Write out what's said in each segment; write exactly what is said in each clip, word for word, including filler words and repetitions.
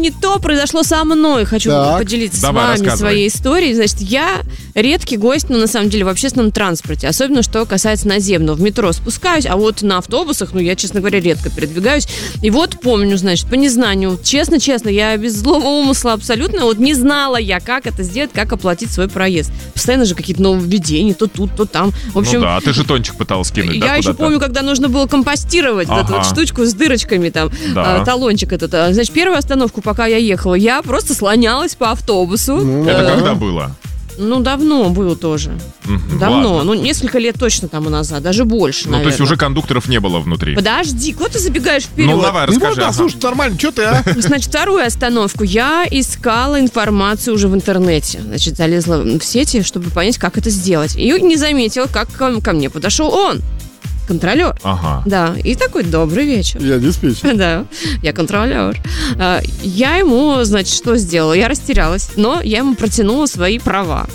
не то произошло со мной. Хочу так. поделиться Давай, с вами своей историей. Значит, я редкий гость, но на самом деле в общественном транспорте. Особенно, что касается наземного. В метро спускаюсь, а вот на автобусах, ну, я, честно говоря, редко передвигаюсь. И вот помню, значит, по незнанию, честно-честно, я без злого умысла абсолютно, вот не знала я, как это сделать, как оплатить свой проезд. Постоянно же какие-то нововведения, то тут, то там. В общем, ну да, ты жетончик пыталась кинуть, да, я еще помню, когда нужно было компостировать ага. вот эту вот штучку с дырочками, там, да. э, талончик этот. Значит, первую остановку, пока я ехала, я просто слонялась по автобусу. Ну, это э, когда было? Ну, давно было тоже. Угу, давно. ладно. Ну, несколько лет точно тому назад, даже больше, Ну, наверное. то есть уже кондукторов не было внутри. Подожди, куда ты забегаешь вперед? Ну, давай, Не расскажи. можно, ага. слушай, нормально, что ты, а? Значит, вторую остановку я искала информацию уже в интернете. Значит, залезла в сети, чтобы понять, как это сделать. И не заметила, как ко, ко мне подошел он. Контролер. Ага. Да, и такой: добрый вечер. Я диспетчер. Да, я контролер. А, Я ему, значит, что сделала? Я растерялась, но я ему протянула свои права.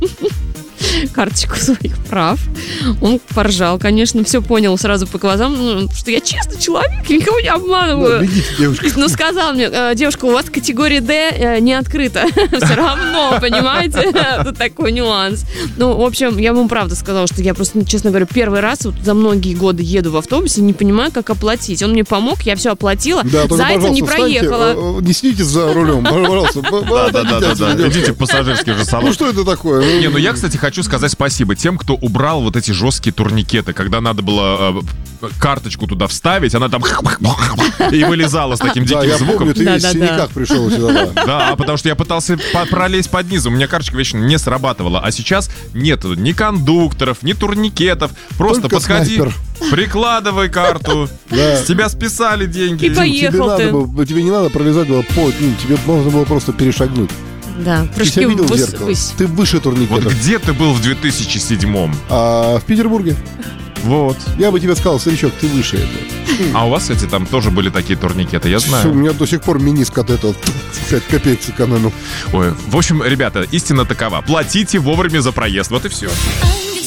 Карточку своих прав. Он поржал, конечно, все понял сразу по глазам, ну, что я честный человек, я никого не обманываю. Да, бегите, девушка. Но сказал мне: девушка, у вас категория Д не открыта. Все равно, понимаете? Тут такой нюанс. Ну, в общем, я ему правда сказала, что я просто, честно говоря, первый раз вот за многие годы еду в автобусе, не понимаю, как оплатить. Он мне помог, я все оплатила, Да, только, за это не встаньте, проехала. э, не сидите за рулем, пожалуйста. Да-да-да, идите в пассажирский же салон. Ну что это такое? Не, ну я, кстати, хочу сказать спасибо тем, кто убрал вот эти жесткие турникеты, когда надо было э, карточку туда вставить, она там и вылезала с таким Да, диким я звуком. помню, ты Да, весь в да, синяках пришел сюда. да. Да, потому что я пытался по- пролезть под низом, у меня карточка вечно не срабатывала, а сейчас нет ни кондукторов, ни турникетов, просто Только подходи, снайпер. прикладывай карту, Да. с тебя списали деньги. И поехал. Тебе, надо ты. было, тебе не надо пролезать было по, ну, тебе можно было просто перешагнуть. Да, Ты прыжки себя видел в ввысь- зеркало? ввысь. Ты выше Вот турникетов. где ты был в две тысячи седьмом? А в Петербурге Вот. я бы тебе сказал: старичок, ты выше этого. А у вас, кстати, там тоже были такие турникеты, я У знаю. меня до сих пор миниск от этого пять копеек сэкономил. Ой, в общем, ребята, истина такова. Платите вовремя за проезд. Вот и все.